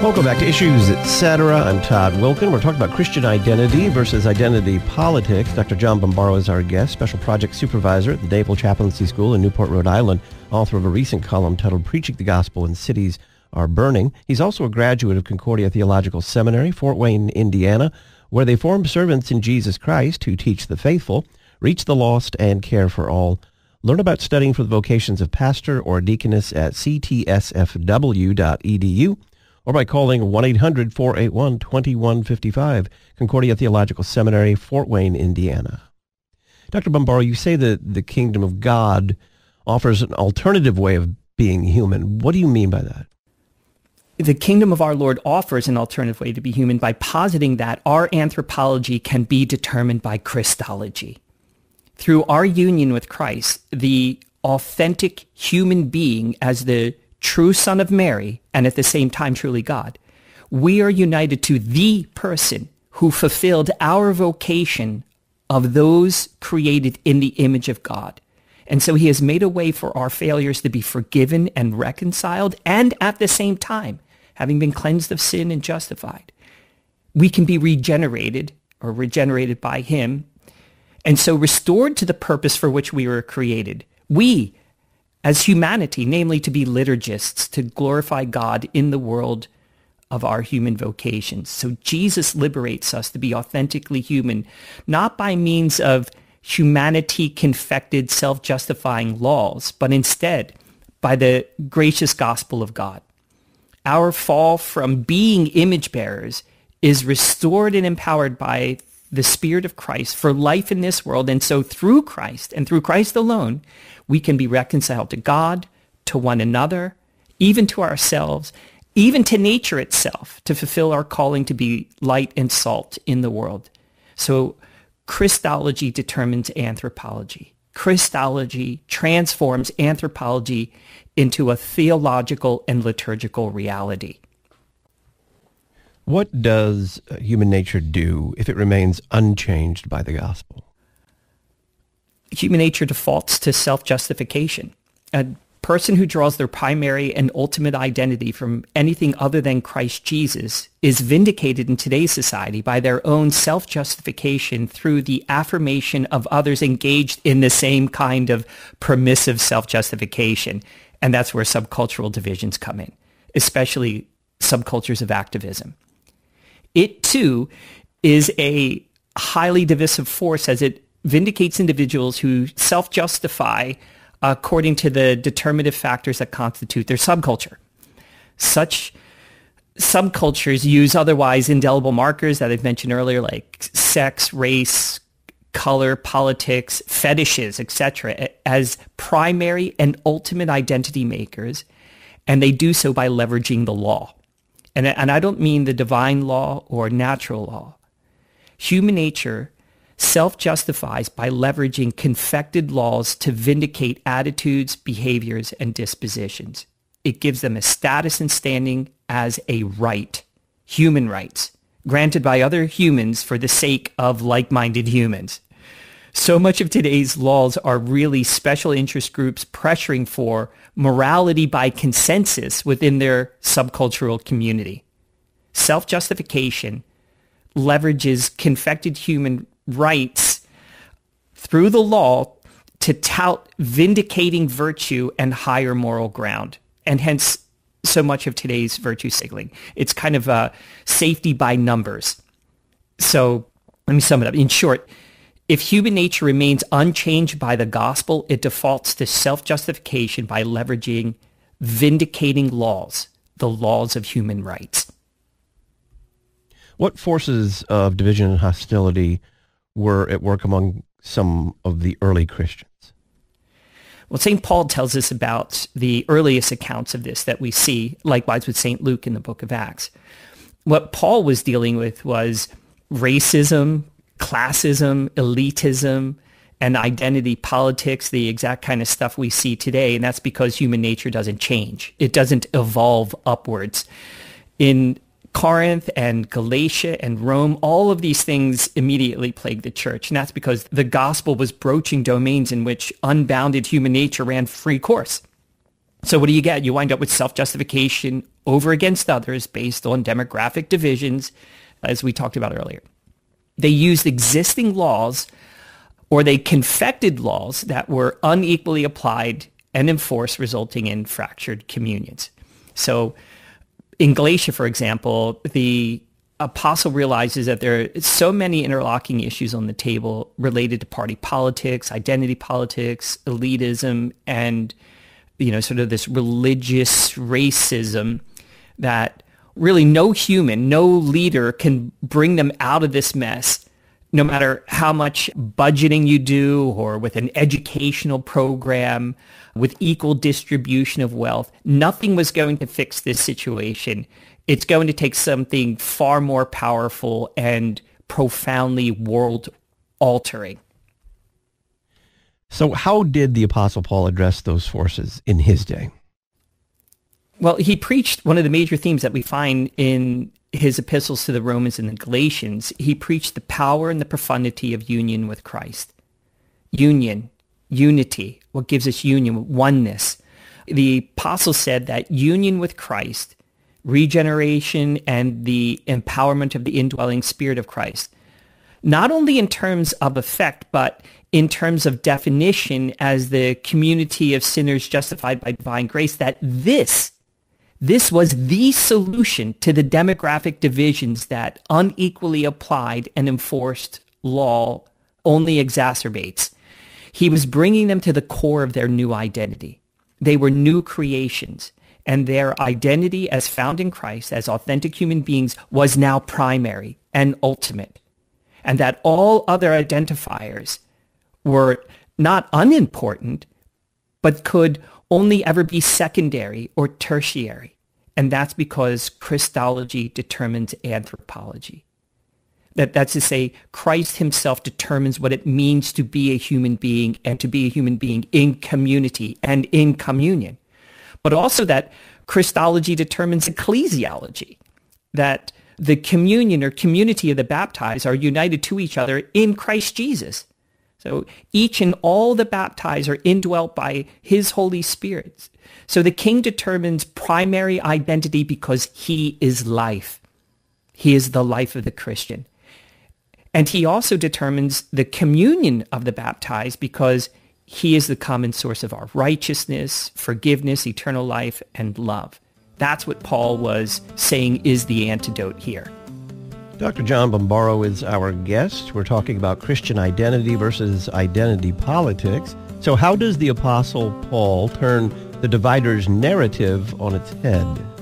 Welcome back to Issues Etc. I'm Todd Wilken. We're talking about Christian identity versus identity politics. Dr. John Bombaro is our guest, Special Project Supervisor at the Naval Chaplaincy School in Newport, Rhode Island, author of a recent column titled Preaching the Gospel when Cities Are Burning. He's also a graduate of Concordia Theological Seminary, Fort Wayne, Indiana, where they form servants in Jesus Christ who teach the faithful, reach the lost, and care for all. Learn about studying for the vocations of pastor or deaconess at ctsfw.edu or by calling 1-800-481-2155, Concordia Theological Seminary, Fort Wayne, Indiana. Dr. Bombaro, you say that the kingdom of God offers an alternative way of being human. What do you mean by that? The kingdom of our Lord offers an alternative way to be human by positing that our anthropology can be determined by Christology. Through our union with Christ, the authentic human being as the true Son of Mary, and at the same time truly God, we are united to the person who fulfilled our vocation of those created in the image of God. And so he has made a way for our failures to be forgiven and reconciled, and at the same time, having been cleansed of sin and justified, we can be regenerated by him, and so restored to the purpose for which we were created. We, as humanity, namely to be liturgists, to glorify God in the world of our human vocations. So Jesus liberates us to be authentically human, not by means of humanity-confected, self-justifying laws, but instead by the gracious gospel of God. Our fall from being image bearers is restored and empowered by the Spirit of Christ for life in this world. And so through Christ, and through Christ alone, we can be reconciled to God, to one another, even to ourselves, even to nature itself, to fulfill our calling to be light and salt in the world. So Christology determines anthropology. Christology transforms anthropology into a theological and liturgical reality. What does human nature do if it remains unchanged by the gospel? Human nature defaults to self-justification. A person who draws their primary and ultimate identity from anything other than Christ Jesus is vindicated in today's society by their own self-justification through the affirmation of others engaged in the same kind of permissive self-justification. And that's where subcultural divisions come in, especially subcultures of activism. It, too, is a highly divisive force as it vindicates individuals who self-justify according to the determinative factors that constitute their subculture. Such subcultures use otherwise indelible markers that I've mentioned earlier, like sex, race, color, politics, fetishes, etc., as primary and ultimate identity makers, and they do so by leveraging the law. And I don't mean the divine law or natural law. Human nature self-justifies by leveraging confected laws to vindicate attitudes, behaviors, and dispositions. It gives them a status and standing as a right, human rights, granted by other humans for the sake of like-minded humans. So much of today's laws are really special interest groups pressuring for morality by consensus within their subcultural community. Self-justification leverages confected human rights through the law to tout vindicating virtue and higher moral ground, and hence so much of today's virtue signaling. It's kind of a safety by numbers. So let me sum it up. In short, if human nature remains unchanged by the gospel, it defaults to self-justification by leveraging vindicating laws, the laws of human rights. What forces of division and hostility were at work among some of the early Christians? Well, St. Paul tells us about the earliest accounts of this that we see, likewise with St. Luke in the book of Acts. What Paul was dealing with was racism, classism, elitism, and identity politics, the exact kind of stuff we see today, and that's because human nature doesn't change. It doesn't evolve upwards. In Corinth and Galatia and Rome, all of these things immediately plagued the church, and that's because the gospel was broaching domains in which unbounded human nature ran free course. So what do? You wind up with self-justification over against others based on demographic divisions, as we talked about earlier. They used existing laws, or they confected laws that were unequally applied and enforced, resulting in fractured communions. So in Galatia, for example, the apostle realizes that there are so many interlocking issues on the table related to party politics, identity politics, elitism, and sort of this religious racism that really no human, no leader can bring them out of this mess, no matter how much budgeting you do, or with an educational program, with equal distribution of wealth. Nothing was going to fix this situation. It's going to take something far more powerful and profoundly world-altering. So how did the Apostle Paul address those forces in his day? Well, he preached one of the major themes that we find in his epistles to the Romans and the Galatians. He preached the power and the profundity of union with Christ. Union, unity, what gives us union, oneness. The apostle said that union with Christ, regeneration, and the empowerment of the indwelling Spirit of Christ, not only in terms of effect, but in terms of definition as the community of sinners justified by divine grace, that this was the solution to the demographic divisions that unequally applied and enforced law only exacerbates. He was bringing them to the core of their new identity. They were new creations, and their identity as found in Christ, as authentic human beings, was now primary and ultimate, and that all other identifiers were not unimportant, but could only ever be secondary or tertiary. And that's because Christology determines anthropology. That's to say, Christ himself determines what it means to be a human being, and to be a human being in community and in communion. But also that Christology determines ecclesiology, that the communion or community of the baptized are united to each other in Christ Jesus. So each and all the baptized are indwelt by his Holy Spirit. So the King determines primary identity because he is life. He is the life of the Christian. And he also determines the communion of the baptized because he is the common source of our righteousness, forgiveness, eternal life, and love. That's what Paul was saying is the antidote here. Dr. John Bombaro is our guest. We're talking about Christian identity versus identity politics. So how does the Apostle Paul turn the divider's narrative on its head?